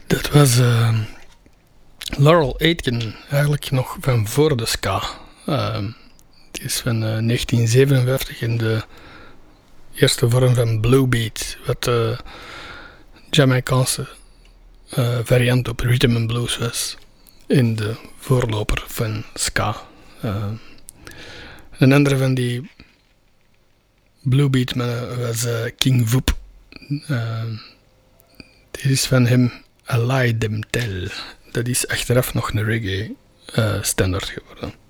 Dat was Laurel Aitken, eigenlijk nog van voor de ska. Die is van 1947 in de eerste vorm van bluebeat, wat de Jamaicaanse variant op rhythm and blues was, in de voorloper van ska. Een andere van die bluebeat mannen was King Voop. Dit is van hem I Lie Them Tell. Dat is achteraf nog een reggae standaard geworden.